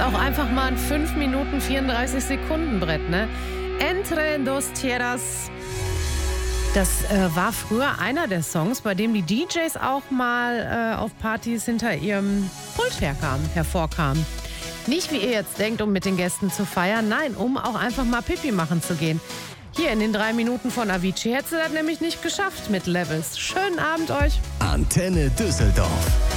auch einfach mal ein 5 Minuten 34 Sekunden Brett, ne? Entre dos tierras. Das war früher einer der Songs, bei dem die DJs auch mal auf Partys hinter ihrem Pult hervorkamen. Nicht, wie ihr jetzt denkt, um mit den Gästen zu feiern, nein, um auch einfach mal Pipi machen zu gehen. Hier in den 3 Minuten von Avicii hätte sie das nämlich nicht geschafft mit Levels. Schönen Abend euch. Antenne Düsseldorf.